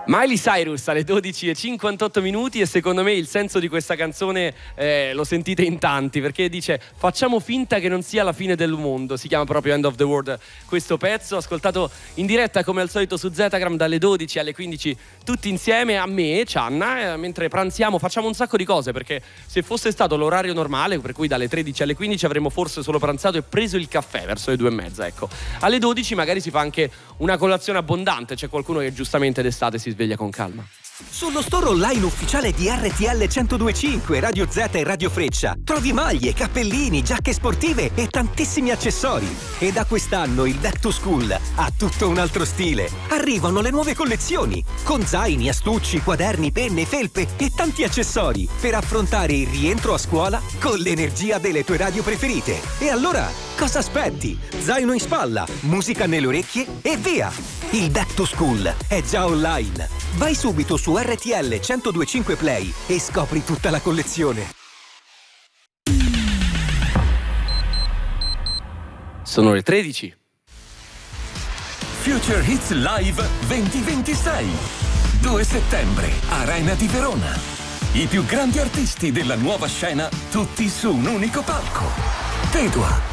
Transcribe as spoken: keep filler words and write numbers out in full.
Miley Cyrus alle dodici e cinquantotto minuti, e secondo me il senso di questa canzone eh, lo sentite in tanti, perché dice facciamo finta che non sia la fine del mondo. Si chiama proprio End of the World questo pezzo, ascoltato in diretta come al solito su Zetagram dalle dodici alle quindici tutti insieme a me e Cianna, eh, mentre pranziamo. Facciamo un sacco di cose, perché se fosse stato l'orario normale, per cui dalle tredici alle quindici, avremmo forse solo pranzato e preso il caffè verso le due e mezza, ecco. Alle dodici magari si fa anche una colazione abbondante, c'è qualcuno che giustamente d'estate si sveglia con calma. Sullo store online ufficiale di R T L centodue e cinque, Radio Z e Radio Freccia trovi maglie, cappellini, giacche sportive e tantissimi accessori. E da quest'anno il Back to School ha tutto un altro stile. Arrivano le nuove collezioni con zaini, astucci, quaderni, penne, felpe e tanti accessori per affrontare il rientro a scuola con l'energia delle tue radio preferite. E allora, cosa aspetti? Zaino in spalla, musica nelle orecchie e via! Il Back to School è già online. Vai subito su R T L centodue e cinque Play e scopri tutta la collezione. Sono le tredici. Future Hits Live duemilaventisei. due settembre, Arena di Verona. I più grandi artisti della nuova scena, tutti su un unico palco. Pedua,